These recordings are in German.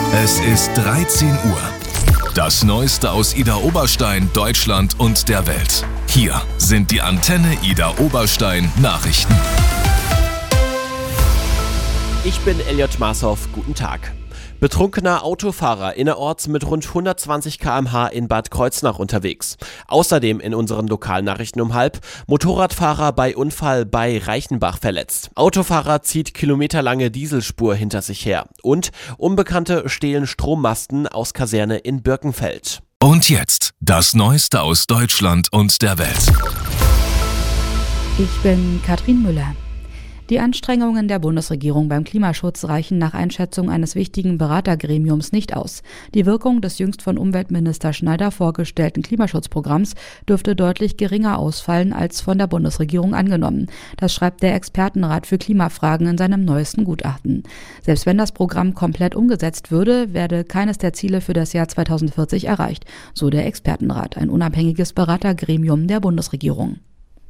Es ist 13 Uhr. Das Neueste aus Ida Oberstein, Deutschland und der Welt. Hier sind die Antenne Ida Oberstein Nachrichten. Ich bin Elliot Marshoff, guten Tag. Betrunkener Autofahrer innerorts mit rund 120 km/h in Bad Kreuznach unterwegs. Außerdem in unseren Lokalnachrichten um 12:30, Motorradfahrer bei Unfall bei Reichenbach verletzt. Autofahrer zieht kilometerlange Dieselspur hinter sich her. Und Unbekannte stehlen Strommasten aus Kaserne in Birkenfeld. Und jetzt das Neueste aus Deutschland und der Welt. Ich bin Katrin Müller. Die Anstrengungen der Bundesregierung beim Klimaschutz reichen nach Einschätzung eines wichtigen Beratergremiums nicht aus. Die Wirkung des jüngst von Umweltminister Schneider vorgestellten Klimaschutzprogramms dürfte deutlich geringer ausfallen als von der Bundesregierung angenommen. Das schreibt der Expertenrat für Klimafragen in seinem neuesten Gutachten. Selbst wenn das Programm komplett umgesetzt würde, werde keines der Ziele für das Jahr 2040 erreicht, so der Expertenrat, ein unabhängiges Beratergremium der Bundesregierung.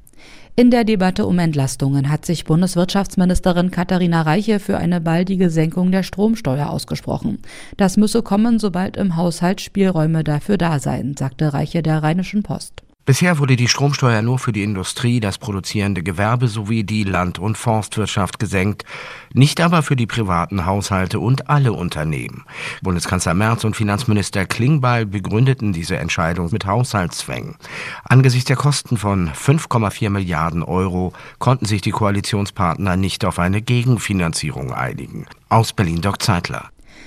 In der Debatte um Entlastungen hat sich Bundeswirtschaftsministerin Katharina Reiche für eine baldige Senkung der Stromsteuer ausgesprochen. Das müsse kommen, sobald im Haushalt Spielräume dafür da seien, sagte Reiche der Rheinischen Post. Bisher wurde die Stromsteuer nur für die Industrie, das produzierende Gewerbe sowie die Land- und Forstwirtschaft gesenkt, nicht aber für die privaten Haushalte und alle Unternehmen. Bundeskanzler Merz und Finanzminister Klingbeil begründeten diese Entscheidung mit Haushaltszwängen. Angesichts der Kosten von 5,4 Milliarden Euro konnten sich die Koalitionspartner nicht auf eine Gegenfinanzierung einigen. Aus Berlin Dirk Zeitler.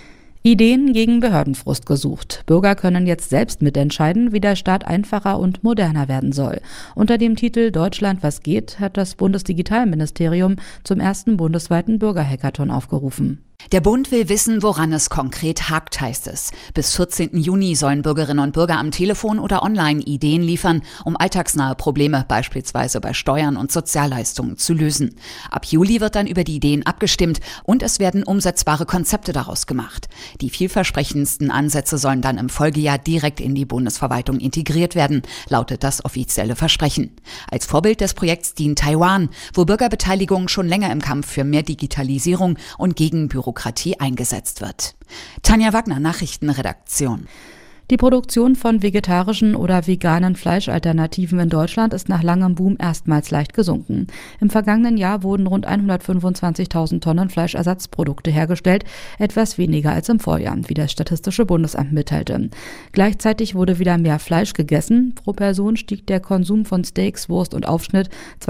Ideen gegen Behördenfrust gesucht. Bürger können jetzt selbst mitentscheiden, wie der Staat einfacher und moderner werden soll. Unter dem Titel Deutschland was geht hat das Bundesdigitalministerium zum ersten bundesweiten Bürgerhackathon aufgerufen. Der Bund will wissen, woran es konkret hakt, heißt es. Bis 14. Juni sollen Bürgerinnen und Bürger am Telefon oder online Ideen liefern, um alltagsnahe Probleme, beispielsweise bei Steuern und Sozialleistungen, zu lösen. Ab Juli wird dann über die Ideen abgestimmt und es werden umsetzbare Konzepte daraus gemacht. Die vielversprechendsten Ansätze sollen dann im Folgejahr direkt in die Bundesverwaltung integriert werden, lautet das offizielle Versprechen. Als Vorbild des Projekts dient Taiwan, wo Bürgerbeteiligung schon länger im Kampf für mehr Digitalisierung und gegen Bürokratie eingesetzt wird. Tanja Wagner, Nachrichtenredaktion. Die Produktion von vegetarischen oder veganen Fleischalternativen in Deutschland ist nach langem Boom erstmals leicht gesunken. Im vergangenen Jahr wurden rund 125.000 Tonnen Fleischersatzprodukte hergestellt, etwas weniger als im Vorjahr, wie das Statistische Bundesamt mitteilte. Gleichzeitig wurde wieder mehr Fleisch gegessen. Pro Person stieg der Konsum von Steaks, Wurst und Aufschnitt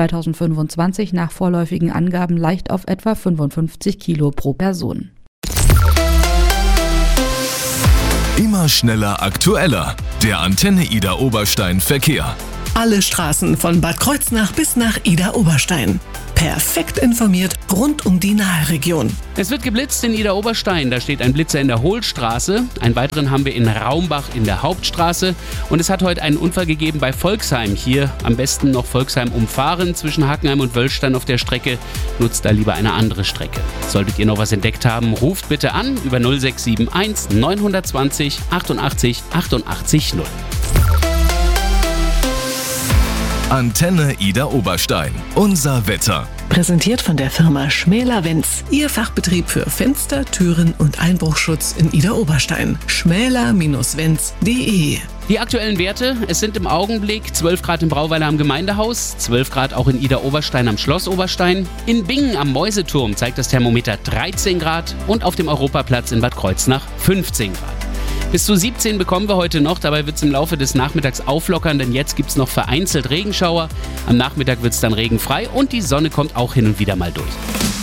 2025 nach vorläufigen Angaben leicht auf etwa 55 Kilo pro Person. Immer schneller, aktueller. Der Antenne Ida Oberstein Verkehr. Alle Straßen von Bad Kreuznach bis nach Ida Oberstein. Perfekt informiert rund um die Naheregion. Es wird geblitzt in Ida Oberstein. Da steht ein Blitzer in der Hohlstraße. Einen weiteren haben wir in Raumbach in der Hauptstraße. Und es hat heute einen Unfall gegeben bei Volksheim. Hier am besten noch Volksheim umfahren. Zwischen Hackenheim und Wölstein auf der Strecke. Nutzt da lieber eine andere Strecke. Solltet ihr noch was entdeckt haben, ruft bitte an über 0671 920 88 88 0. Antenne Ida Oberstein. Unser Wetter. Präsentiert von der Firma Schmäler-Wenz. Ihr Fachbetrieb für Fenster, Türen und Einbruchschutz in Ida Oberstein. schmäler-wenz.de. Die aktuellen Werte, es sind im Augenblick 12 Grad im Brauweiler am Gemeindehaus, 12 Grad auch in Ida Oberstein am Schloss Oberstein. In Bingen am Mäuseturm zeigt das Thermometer 13 Grad und auf dem Europaplatz in Bad Kreuznach 15 Grad. Bis zu 17 bekommen wir heute noch, dabei wird es im Laufe des Nachmittags auflockern, denn jetzt gibt es noch vereinzelt Regenschauer. Am Nachmittag wird es dann regenfrei und die Sonne kommt auch hin und wieder mal durch.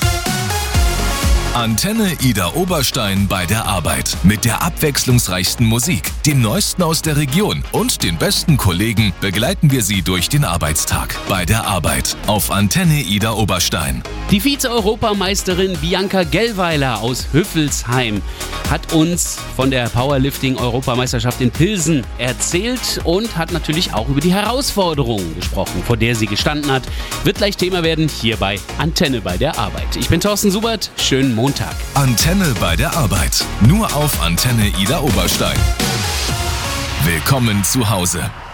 Antenne Ida Oberstein bei der Arbeit. Mit der abwechslungsreichsten Musik, dem Neuesten aus der Region und den besten Kollegen begleiten wir Sie durch den Arbeitstag. Bei der Arbeit auf Antenne Ida Oberstein. Die Vize-Europameisterin Bianca Gellweiler aus Hüffelsheim hat uns von der Powerlifting-Europameisterschaft in Pilsen erzählt und hat natürlich auch über die Herausforderungen gesprochen, vor der sie gestanden hat. Wird gleich Thema werden hier bei Antenne bei der Arbeit. Ich bin Thorsten Subert, schönen Montag. Antenne bei der Arbeit. Nur auf Antenne Ida Oberstein. Willkommen zu Hause.